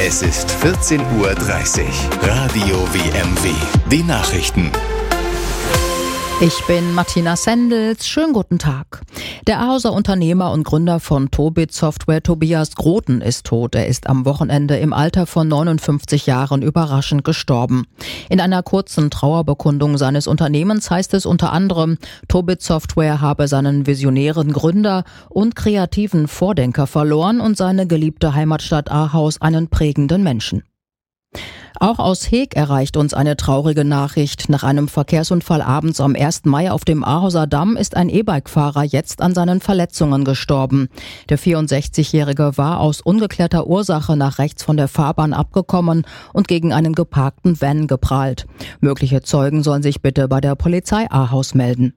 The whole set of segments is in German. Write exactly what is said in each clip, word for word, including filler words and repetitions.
Es ist vierzehn Uhr dreißig. Radio W M W. Die Nachrichten. Ich bin Martina Sendels. Schönen guten Tag. Der Ahauser Unternehmer und Gründer von Tobit Software, Tobias Groten, ist tot. Er ist am Wochenende im Alter von neunundfünfzig Jahren überraschend gestorben. In einer kurzen Trauerbekundung seines Unternehmens heißt es unter anderem, Tobit Software habe seinen visionären Gründer und kreativen Vordenker verloren und seine geliebte Heimatstadt Ahaus einen prägenden Menschen. Auch aus Heeg erreicht uns eine traurige Nachricht. Nach einem Verkehrsunfall abends am ersten Mai auf dem Ahauser Damm ist ein E-Bike-Fahrer jetzt an seinen Verletzungen gestorben. Der vierundsechzigjährige war aus ungeklärter Ursache nach rechts von der Fahrbahn abgekommen und gegen einen geparkten Van geprallt. Mögliche Zeugen sollen sich bitte bei der Polizei Ahaus melden.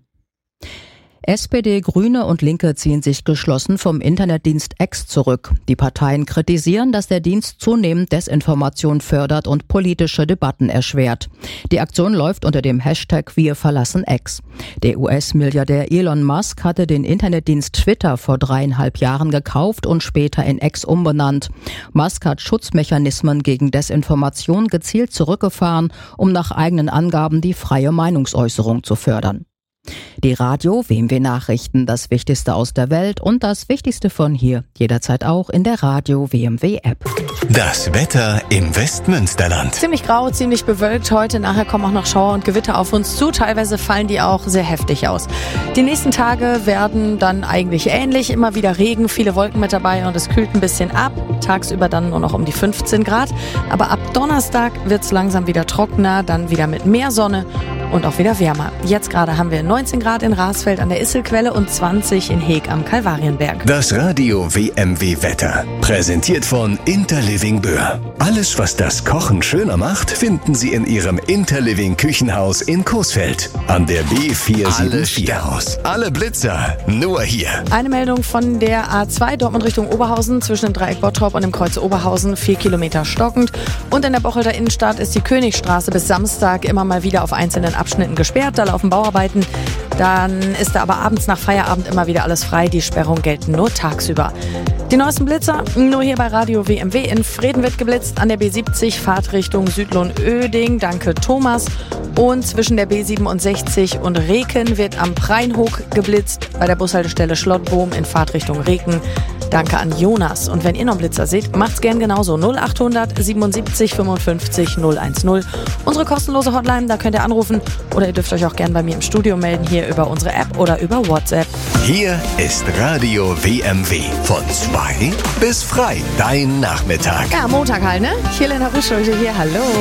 S P D, Grüne und Linke ziehen sich geschlossen vom Internetdienst X zurück. Die Parteien kritisieren, dass der Dienst zunehmend Desinformation fördert und politische Debatten erschwert. Die Aktion läuft unter dem Hashtag Wir verlassen X. Der U S-Milliardär Elon Musk hatte den Internetdienst Twitter vor dreieinhalb Jahren gekauft und später in X umbenannt. Musk hat Schutzmechanismen gegen Desinformation gezielt zurückgefahren, um nach eigenen Angaben die freie Meinungsäußerung zu fördern. Die Radio W M W Nachrichten, das Wichtigste aus der Welt und das Wichtigste von hier, jederzeit auch in der Radio W M W App. Das Wetter im Westmünsterland. Ziemlich grau, ziemlich bewölkt. Heute nachher kommen auch noch Schauer und Gewitter auf uns zu. Teilweise fallen die auch sehr heftig aus. Die nächsten Tage werden dann eigentlich ähnlich. Immer wieder Regen, viele Wolken mit dabei und es kühlt ein bisschen ab. Tagsüber dann nur noch um die fünfzehn Grad. Aber ab Donnerstag wird es langsam wieder trockener, dann wieder mit mehr Sonne und auch wieder wärmer. Jetzt gerade haben wir neunzehn Grad in Rasfeld an der Isselquelle und zwanzig in Heeg am Kalvarienberg. Das Radio W M W Wetter. Präsentiert von Interliving Böhr. Alles, was das Kochen schöner macht, finden Sie in Ihrem Interliving Küchenhaus in Coesfeld. An der B vier sieben vier. Alle Sternhaus, alle Blitzer, nur hier. Eine Meldung von der A zwei Dortmund Richtung Oberhausen zwischen dem Dreieck Bottrop und dem Kreuz Oberhausen. Vier Kilometer stockend. Und in der Bocholter Innenstadt ist die Königstraße bis Samstag immer mal wieder auf einzelnen Abschnitten gesperrt. Da laufen Bauarbeiten. Dann ist da aber abends nach Feierabend immer wieder alles frei. Die Sperrungen gelten nur tagsüber. Die neuesten Blitzer nur hier bei Radio W M W. In Vreden wird geblitzt an der B siebzig, Fahrtrichtung Südlohn-Öding. Danke Thomas. Und zwischen der B siebenundsechzig und Reken wird am Preinhoek geblitzt. Bei der Bushaltestelle Schlottbohm in Fahrtrichtung Reken. Danke an Jonas. Und wenn ihr noch einen Blitzer seht, macht's gern genauso. null achthundert siebenundsiebzig fünfundfünfzig null zehn. Unsere kostenlose Hotline, da könnt ihr anrufen. Oder ihr dürft euch auch gern bei mir im Studio melden, hier über unsere App oder über WhatsApp. Hier ist Radio W M W. Von zwei bis frei. Dein Nachmittag. Ja, Montag halt, ne? Hier Lena Ruschel hier, hallo.